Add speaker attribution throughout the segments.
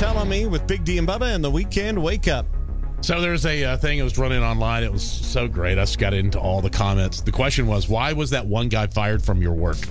Speaker 1: Tell On Me with Big D and Bubba and the Weekend Wake Up.
Speaker 2: So there's a thing that was running online. It was so great. I just got into all the comments. The question was, why was that one guy fired from your work?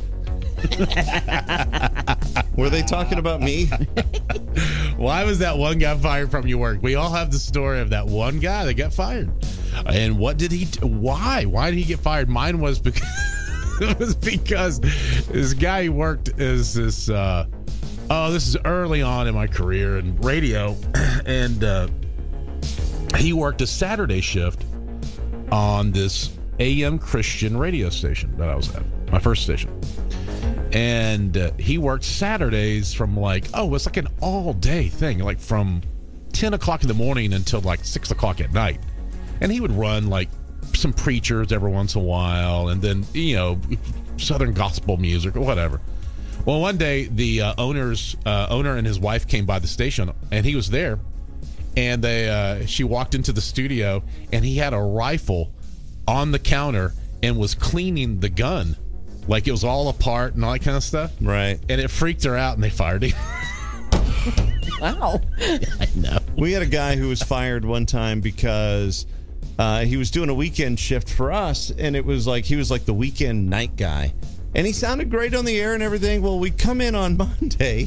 Speaker 1: Were they talking about me?
Speaker 2: Why was that one guy fired from your work? We all have the story of that one guy that got fired. And what did he do? Why? Why did he get fired? Mine was because it was because this guy worked as this this is early on in my career in radio, and he worked a Saturday shift on this AM Christian radio station that I was at, my first station. And he worked Saturdays from it's like an all-day thing, like from 10 o'clock in the morning until like 6 o'clock at night. And he would run like some preachers every once in a while, and then, Southern gospel music or whatever. Well, one day the owner and his wife came by the station, and he was there. And she walked into the studio, and he had a rifle on the counter and was cleaning the gun. Like it was all apart and all that kind of stuff.
Speaker 1: Right.
Speaker 2: And it freaked her out, and they fired him.
Speaker 3: Wow.
Speaker 2: I know.
Speaker 1: We had a guy who was fired one time because he was doing a weekend shift for us, and it was like he was like the weekend night guy. And he sounded great on the air and everything. Well, we come in on Monday,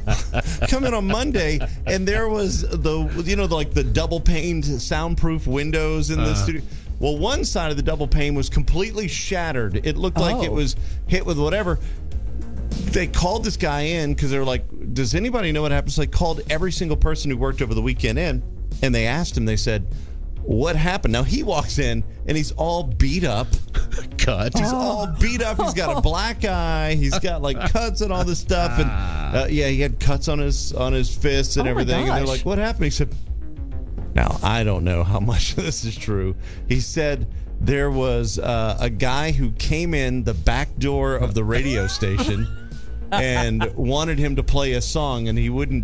Speaker 1: and there was the double paned soundproof windows in the studio. Well, one side of the double pane was completely shattered. It looked like it was hit with whatever. They called this guy in because they were like, does anybody know what happened? So they called every single person who worked over the weekend in, and they asked him, they said, what happened? Now, he walks in, and he's all beat up.
Speaker 2: Cut.
Speaker 1: He's all beat up. He's got a black eye. He's got like cuts and all this stuff. And he had cuts on his fists and everything. And they're like, what happened? He said, now, I don't know how much of this is true. He said there was a guy who came in the back door of the radio station and wanted him to play a song, and he wouldn't